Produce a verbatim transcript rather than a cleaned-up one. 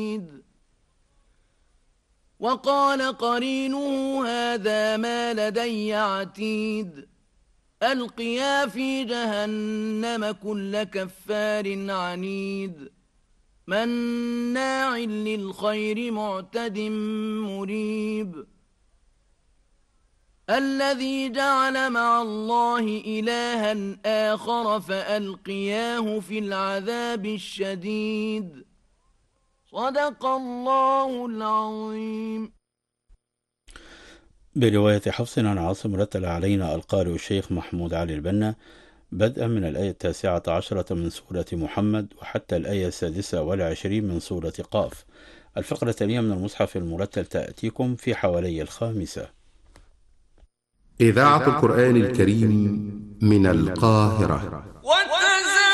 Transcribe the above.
وقال قرينه هذا ما لدي عتيد ألقيا في جهنم كل كفار عنيد مناع للخير معتد مريب الذي جعل مع الله إلها آخر فألقياه في العذاب الشديد صدق الله العظيم. برواية حفص عن عاصم رتل علينا القارئ الشيخ محمود علي البنا بدءا من الآية التاسعة عشرة من سورة محمد وحتى الآية السادسة والعشرين من سورة قاف. الفقرة الثانية من المصحف المرتل تأتيكم في حوالي الخامسة. إذاعة القرآن الكريم من القاهرة.